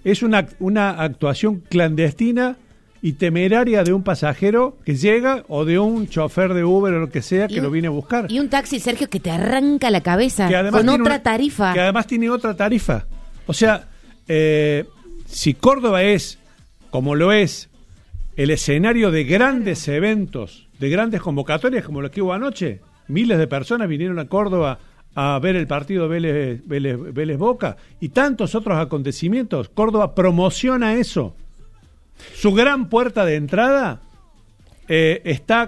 es una actuación clandestina y temeraria de un pasajero que llega o de un chofer de Uber o lo que sea que lo viene a buscar. Y un taxi, Sergio, que te arranca la cabeza con otra tarifa. Que además tiene otra tarifa. O sea, si Córdoba es, como lo es, el escenario de grandes eventos, de grandes convocatorias como lo que hubo anoche, miles de personas vinieron a Córdoba a ver el partido Vélez Boca y tantos otros acontecimientos. Córdoba promociona eso. Su gran puerta de entrada está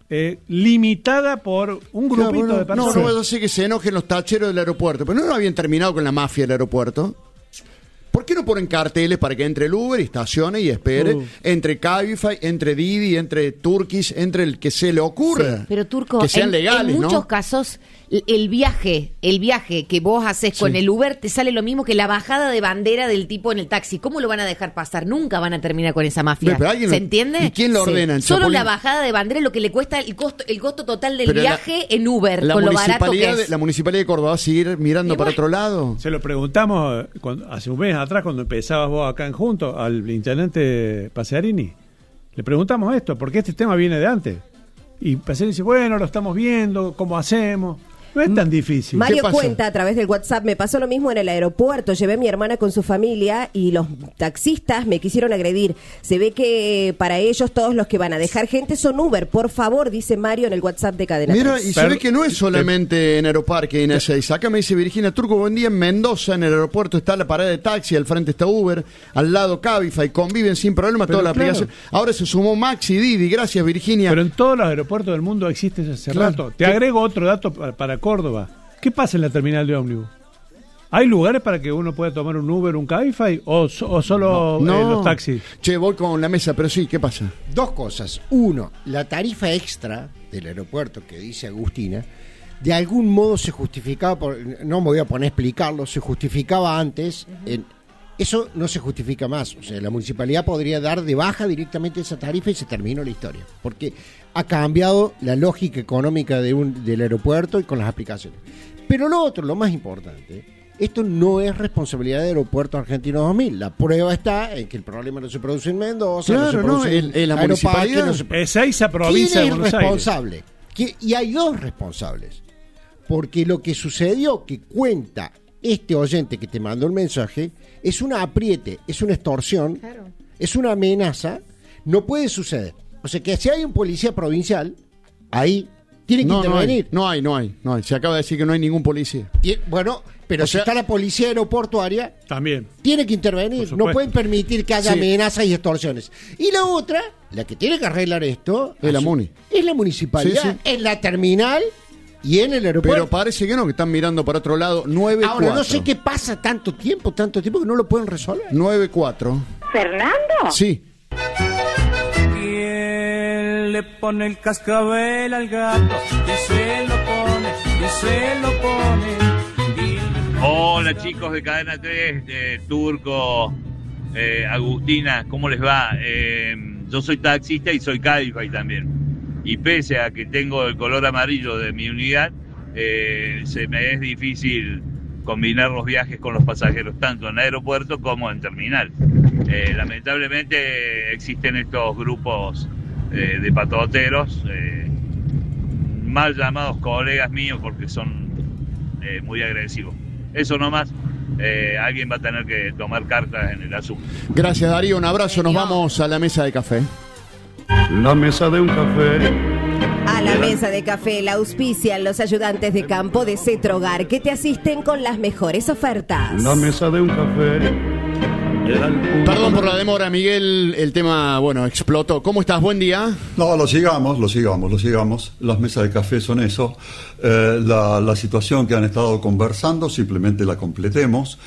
limitada por un grupito de personas. No vaya a ser que se enojen los tacheros del aeropuerto, pero no habían terminado con la mafia del aeropuerto. ¿Por qué no ponen carteles para que entre el Uber y estacione y espere? Entre Cabify, entre Didi, entre Turkish, entre el que se le ocurra. Sí, pero Turco, que sean legales, en muchos ¿no? casos, el viaje que vos haces con el Uber te sale lo mismo que la bajada de bandera del tipo en el taxi. ¿Cómo lo van a dejar pasar? Nunca van a terminar con esa mafia. ¿Se entiende? ¿Y quién lo ordena? Solo la bajada de bandera es lo que le cuesta el costo total del viaje en Uber, con lo barato que es. ¿La Municipalidad de Córdoba va a seguir mirando para otro lado? Se lo preguntamos hace un mes atrás, cuando empezabas vos acá en Junto, al intendente Pasearini. Le preguntamos esto, porque este tema viene de antes. Y Pasearini dice, bueno, lo estamos viendo, ¿cómo hacemos? No es tan difícil. Mario cuenta a través del WhatsApp, me pasó lo mismo en el aeropuerto, llevé a mi hermana con su familia y los taxistas me quisieron agredir. Se ve que para ellos todos los que van a dejar gente son Uber. Por favor, dice Mario en el WhatsApp de Cadena 3. Mira, y se ve que no es solamente en Aeroparque y en Ezeiza. Acá me dice Virginia Turco, buen día, en Mendoza, en el aeropuerto está la parada de taxi, al frente está Uber, al lado Cabify, conviven sin problema toda la aplicación. Ahora se sumó Maxi y Didi, gracias Virginia. Pero en todos los aeropuertos del mundo existe hace rato. Te agrego otro dato para Córdoba. ¿Qué pasa en la terminal de ómnibus? ¿Hay lugares para que uno pueda tomar un Uber, un Cabify o solo los taxis? Che, voy con la mesa, pero sí, ¿qué pasa? Dos cosas. Uno, la tarifa extra del aeropuerto que dice Agustina, de algún modo se justificaba, no me voy a poner a explicarlo, se justificaba antes. Eso no se justifica más. O sea, la municipalidad podría dar de baja directamente esa tarifa y se terminó la historia. Porque ha cambiado la lógica económica del aeropuerto y con las aplicaciones. Pero lo otro, lo más importante, esto no es responsabilidad del Aeropuerto Argentino 2000. La prueba está en que el problema no se produce en Mendoza, claro, no se produce en la municipalidad. Ezeiza, provincia de Buenos Aires. ¿Quién es responsable? Y hay dos responsables. Porque lo que sucedió, que cuenta este oyente que te mandó el mensaje, es un apriete, es una extorsión, es una amenaza, no puede suceder. O sea que si hay un policía provincial, ahí tiene que intervenir. No hay. Se acaba de decir que no hay ningún policía. Bueno, pero si está la policía aeroportuaria, también tiene que intervenir. No pueden permitir que haya amenazas y extorsiones. Y la otra, la que tiene que arreglar esto, es la MUNI. Es la municipalidad, en la terminal y en el aeropuerto. Pero parece que no, que están mirando para otro lado. 9-4. Ahora, no sé qué pasa tanto tiempo que no lo pueden resolver. 9-4. ¿Fernando? Sí. ¿Quién le pone el cascabel al gato? Y se lo pone. Hola chicos de Cadena 3, Turco, Agustina, ¿cómo les va? Yo soy taxista y soy Cabify también. Y pese a que tengo el color amarillo de mi unidad, se me es difícil combinar los viajes con los pasajeros, tanto en aeropuerto como en terminal. Lamentablemente existen estos grupos de patoteros, mal llamados colegas míos porque son muy agresivos. Eso nomás, alguien va a tener que tomar cartas en el asunto. Gracias Darío, un abrazo, nos vamos a la mesa de café. La mesa de un café. A la mesa de café la auspician los ayudantes de campo de Cetrogar que te asisten con las mejores ofertas. La mesa de un café. Perdón por la demora, Miguel, el tema, explotó. ¿Cómo estás? Buen día. No, lo sigamos. Las mesas de café son eso. La situación que han estado conversando, simplemente la completemos.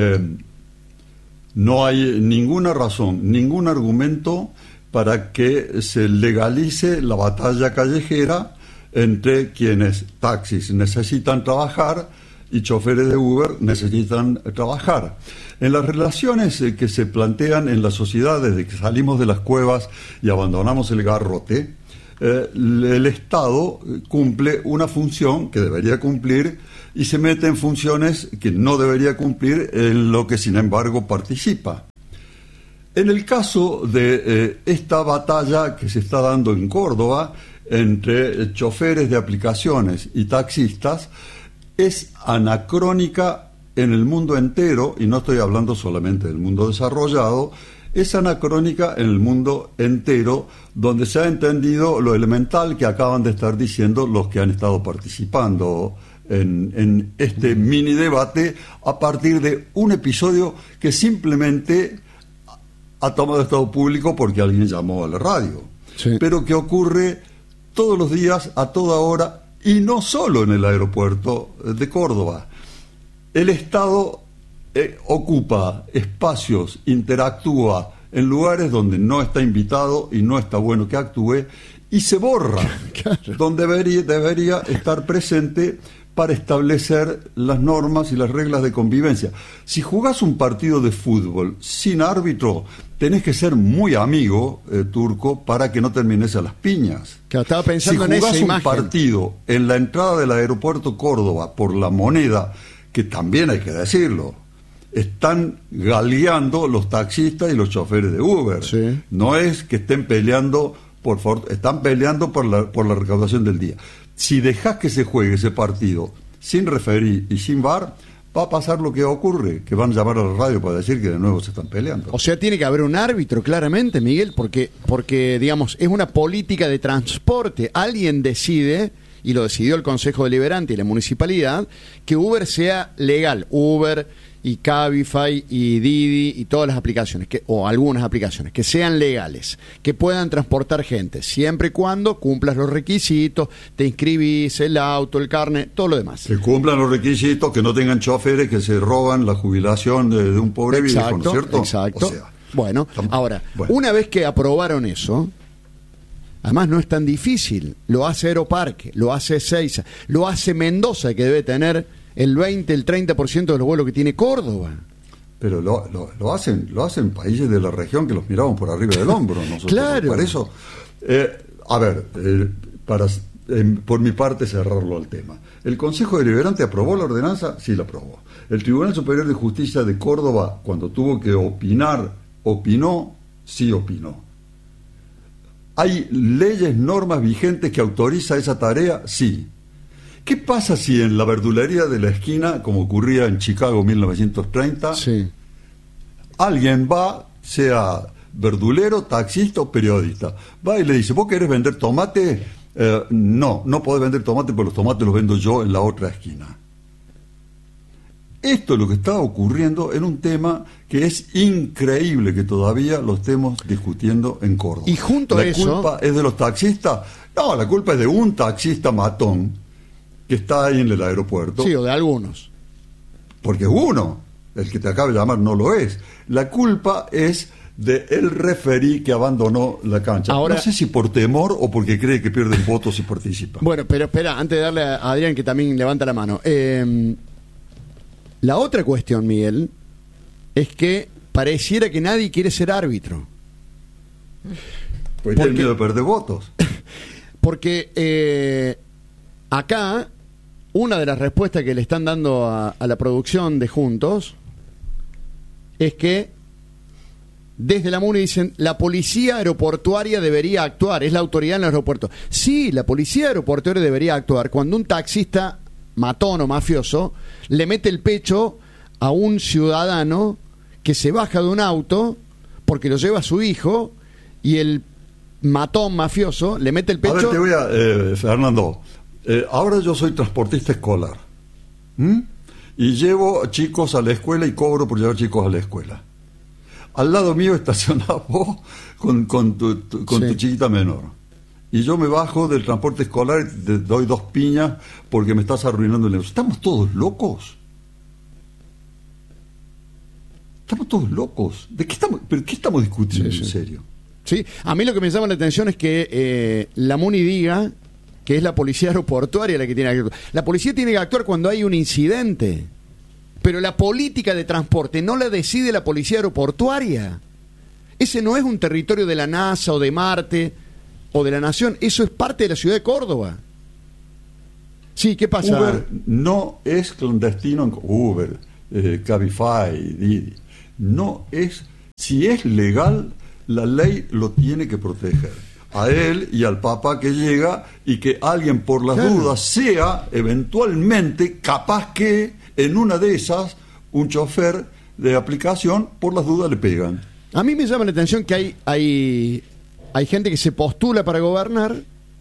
No hay ninguna razón, ningún argumento para que se legalice la batalla callejera entre quienes taxis necesitan trabajar y choferes de Uber necesitan trabajar. En las relaciones que se plantean en la sociedad desde que salimos de las cuevas y abandonamos el garrote, el Estado cumple una función que debería cumplir y se mete en funciones que no debería cumplir, en lo que sin embargo participa. En el caso de esta batalla que se está dando en Córdoba entre choferes de aplicaciones y taxistas, es anacrónica en el mundo entero, y no estoy hablando solamente del mundo desarrollado, es anacrónica en el mundo entero, donde se ha entendido lo elemental que acaban de estar diciendo los que han estado participando en este mini debate a partir de un episodio que simplemente ha tomado estado público porque alguien llamó a la radio, sí, pero que ocurre todos los días, a toda hora, y no solo en el aeropuerto de Córdoba. El Estado ocupa espacios, interactúa en lugares donde no está invitado y no está bueno que actúe, y se borra, claro, donde debería estar presente para establecer las normas y las reglas de convivencia. Si jugás un partido de fútbol sin árbitro, tenés que ser muy amigo, Turco, para que no termines a las piñas. Claro, estaba pensando si en jugás esa un imagen. partido en la entrada del aeropuerto Córdoba por La Moneda, que también hay que decirlo, están galeando los taxistas y los choferes de Uber. Sí. No es que estén peleando, están peleando por la recaudación del día. Si dejás que se juegue ese partido sin referí y sin VAR, va a pasar lo que ocurre, que van a llamar a la radio para decir que de nuevo se están peleando. O sea, tiene que haber un árbitro, claramente, Miguel, porque digamos, es una política de transporte. Alguien decide, y lo decidió el Consejo Deliberante y la Municipalidad, que Uber sea legal. Uber y Cabify y Didi y todas las aplicaciones, o algunas aplicaciones, que sean legales, que puedan transportar gente, siempre y cuando cumplas los requisitos, te inscribís, el auto, el carnet, todo lo demás. Que cumplan los requisitos, que no tengan choferes que se roban la jubilación de un pobre viejo, ¿no es cierto? Exacto. O sea, bueno, ahora, una vez que aprobaron eso, además no es tan difícil, lo hace Aeroparque, lo hace Ezeiza, lo hace Mendoza, que debe tener el 20, el 30% de los vuelos que tiene Córdoba. Pero lo hacen países de la región que los miramos por arriba del hombro. Nosotros, claro. Por eso, por mi parte, cerrarlo al tema. ¿El Consejo Deliberante aprobó la ordenanza? Sí, la aprobó. El Tribunal Superior de Justicia de Córdoba, cuando tuvo que opinar, opinó, sí opinó. ¿Hay leyes, normas vigentes que autoriza esa tarea? Sí. ¿Qué pasa si en la verdulería de la esquina, como ocurría en Chicago 1930, sí, alguien va, sea verdulero, taxista o periodista, va y le dice, ¿vos querés vender tomate? No podés vender tomate porque los tomates los vendo yo en la otra esquina. Esto es lo que está ocurriendo en un tema que es increíble que todavía lo estemos discutiendo en Córdoba. Y junto a eso, ¿la culpa es de los taxistas? No, la culpa es de un taxista matón que está ahí en el aeropuerto. Sí, o de algunos. Porque uno, el que te acaba de llamar, no lo es. La culpa es del referí que abandonó la cancha. Ahora, no sé si por temor o porque cree que pierden votos si participa. Bueno, pero espera, antes de darle a Adrián, que también levanta la mano. La otra cuestión, Miguel, es que pareciera que nadie quiere ser árbitro. Pues tiene miedo de perder votos. Porque acá, una de las respuestas que le están dando a la producción de Juntos es que desde la MUNI dicen, la policía aeroportuaria debería actuar, es la autoridad en el aeropuerto. Sí, la policía aeroportuaria debería actuar cuando un taxista matón o mafioso le mete el pecho a un ciudadano que se baja de un auto porque lo lleva a su hijo, y el matón mafioso le mete el pecho. A ver, te voy a... Fernando, ahora yo soy transportista escolar. Y llevo chicos a la escuela y cobro por llevar chicos a la escuela. Al lado mío estacionás vos con tu chiquita menor. Y yo me bajo del transporte escolar y te doy 2 piñas porque me estás arruinando el negocio. ¿Estamos todos locos? ¿Estamos todos locos? ¿De qué estamos discutiendo en serio? Sí, a mí lo que me llama la atención es que la MUNI diga que es la policía aeroportuaria la que tiene que actuar. La policía tiene que actuar cuando hay un incidente, pero la política de transporte no la decide la policía aeroportuaria. Ese no es un territorio de la NASA o de Marte o de la Nación, eso es parte de la ciudad de Córdoba. Sí, ¿qué pasa? Uber no es clandestino. Uber, Cabify, Didi, no es Si es legal, la ley lo tiene que proteger. A él y al papá que llega, y que alguien por las dudas sea eventualmente capaz que en una de esas un chofer de aplicación por las dudas le pegan. A mí me llama la atención que hay gente que se postula para gobernar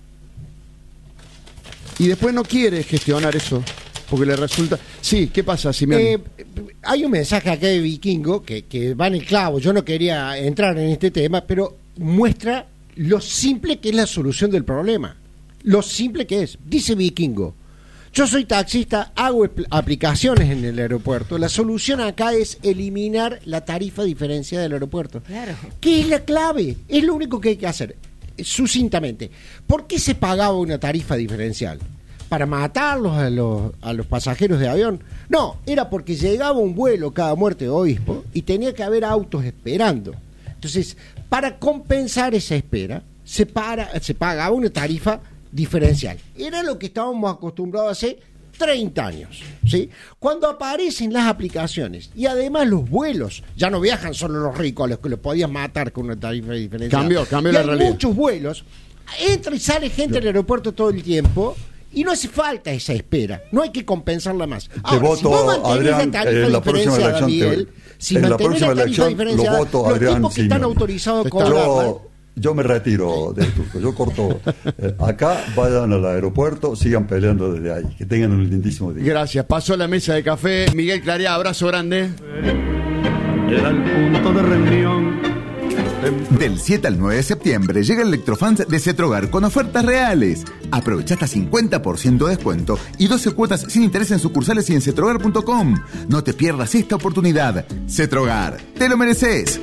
y después no quiere gestionar eso porque le resulta... Sí, ¿qué pasa, Simeone? Hay un mensaje acá de Vikingo que va en el clavo. Yo no quería entrar en este tema, pero muestra lo simple que es la solución del problema. Lo simple que es. Dice Vikingo: yo soy taxista, hago aplicaciones en el aeropuerto. La solución acá es eliminar la tarifa diferenciada del aeropuerto. Claro. ¿Qué es la clave? Es lo único que hay que hacer. Sucintamente, ¿por qué se pagaba una tarifa diferencial? ¿Para matarlos a los pasajeros de avión? No, era porque llegaba un vuelo cada muerte de obispo y tenía que haber autos esperando. Entonces, para compensar esa espera, se pagaba una tarifa diferencial. Era lo que estábamos acostumbrados hace 30 años, ¿sí? Cuando aparecen las aplicaciones y además los vuelos, ya no viajan solo los ricos, a los que los podían matar con una tarifa diferencial. Cambió la realidad. Muchos vuelos, entra y sale gente del aeropuerto todo el tiempo y no hace falta esa espera, no hay que compensarla más. Ahora, si vos mantenés la tarifa diferenciada, Miguel, si mantenés la tarifa diferenciada, los tipos que están autorizados a cobrarla... Yo me retiro del Turco, yo corto. Acá vayan al aeropuerto, sigan peleando desde ahí. Que tengan un lindísimo día. Gracias. Pasó la mesa de café. Miguel Clarea, abrazo grande. Era el punto de reunión. Del 7 al 9 de septiembre llega el Electrofans de Cetrogar con ofertas reales. Aprovecha hasta 50% de descuento y 12 cuotas sin interés en sucursales y en cetrogar.com. No te pierdas esta oportunidad. Cetrogar, te lo mereces.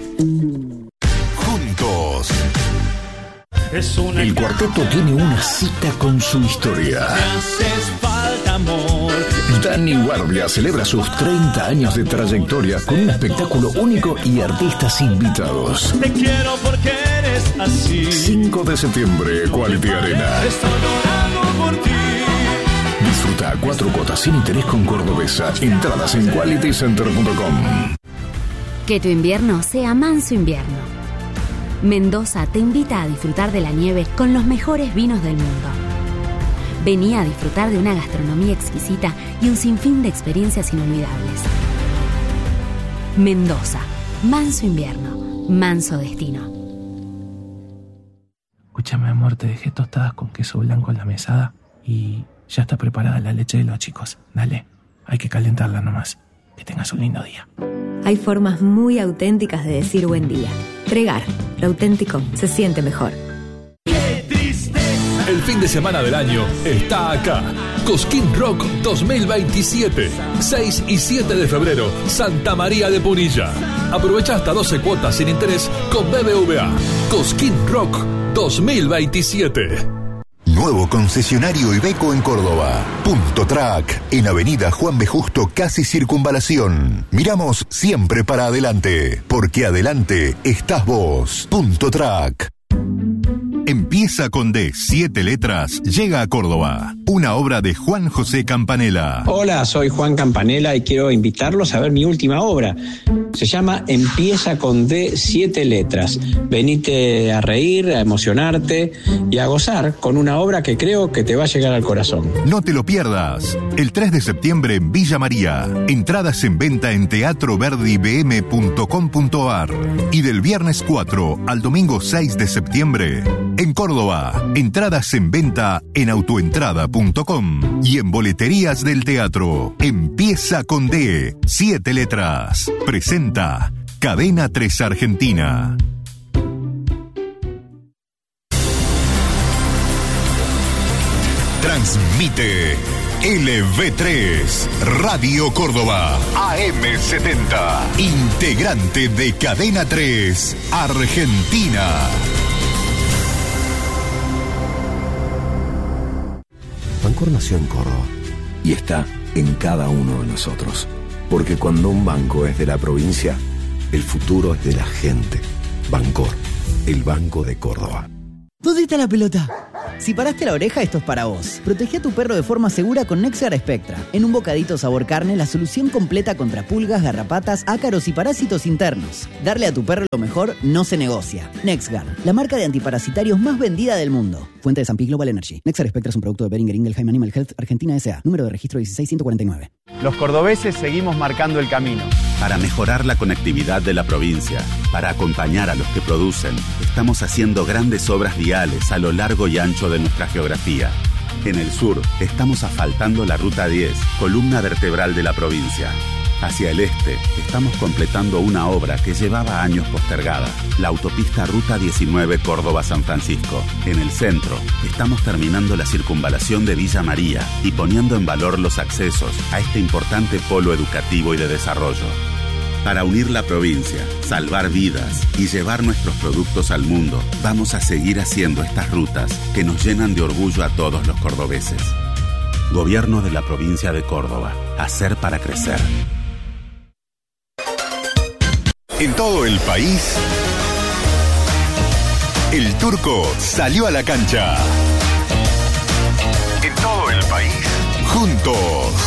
Juntos. El cuarteto tiene una cita con su historia. Dani Guardia celebra sus 30 años de trayectoria con un espectáculo único y artistas invitados. Te quiero porque eres así. 5 de septiembre, Quality Arena. Estoy llorando por ti. Disfruta 4 cuotas sin interés con Cordobesa. Entradas en qualitycenter.com. Que tu invierno sea manso invierno. Mendoza te invita a disfrutar de la nieve con los mejores vinos del mundo. Vení a disfrutar de una gastronomía exquisita y un sinfín de experiencias inolvidables. Mendoza, manso invierno, manso destino. Escúchame, amor, te dejé tostadas con queso blanco en la mesada y ya está preparada la leche de los chicos. Dale, hay que calentarla nomás. Que tengas un lindo día. Hay formas muy auténticas de decir buen día. Pregar, lo auténtico se siente mejor. El fin de semana del año está acá. Cosquín Rock 2027. 6 y 7 de febrero, Santa María de Punilla. Aprovecha hasta 12 cuotas sin interés con BBVA. Cosquín Rock 2027. Nuevo concesionario Iveco en Córdoba. Punto Track, en Avenida Juan B. Justo, casi Circunvalación. Miramos siempre para adelante, porque adelante estás vos. Punto Track. Empieza con D, 7 letras, llega a Córdoba. Una obra de Juan José Campanella. Hola, soy Juan Campanella y quiero invitarlos a ver mi última obra. Se llama Empieza con D, 7 letras. Venite a reír, a emocionarte y a gozar con una obra que creo que te va a llegar al corazón. No te lo pierdas. El 3 de septiembre en Villa María. Entradas en venta en teatroverdibm.com.ar. Y del viernes 4 al domingo 6 de septiembre en Córdoba. Entradas en venta en autoentrada.com y en boleterías del teatro. Empieza con D, 7 letras. Presenta Cadena 3 Argentina. Transmite LV3 Radio Córdoba AM70. Integrante de Cadena 3 Argentina. Bancor nació en Córdoba y está en cada uno de nosotros. Porque cuando un banco es de la provincia, el futuro es de la gente. Bancor, el Banco de Córdoba. ¿Dónde está la pelota? Si paraste la oreja, esto es para vos. Protege a tu perro de forma segura con NexGard Spectra. En un bocadito sabor carne, la solución completa contra pulgas, garrapatas, ácaros y parásitos internos. Darle a tu perro lo mejor no se negocia. NexGard, la marca de antiparasitarios más vendida del mundo. Fuente de San Pi Global Energy. NexGard Spectra es un producto de Boehringer Ingelheim Animal Health Argentina S.A. Número de registro 16149. Los cordobeses seguimos marcando el camino. Para mejorar la conectividad de la provincia, para acompañar a los que producen, estamos haciendo grandes obras viales a lo largo y ancho de nuestra geografía. En el sur, estamos asfaltando la Ruta 10, columna vertebral de la provincia. Hacia el este, estamos completando una obra que llevaba años postergada, la autopista Ruta 19 Córdoba-San Francisco. En el centro, estamos terminando la circunvalación de Villa María y poniendo en valor los accesos a este importante polo educativo y de desarrollo. Para unir la provincia, salvar vidas y llevar nuestros productos al mundo, vamos a seguir haciendo estas rutas que nos llenan de orgullo a todos los cordobeses. Gobierno de la provincia de Córdoba. Hacer para crecer. En todo el país, el Turco salió a la cancha. En todo el país, juntos.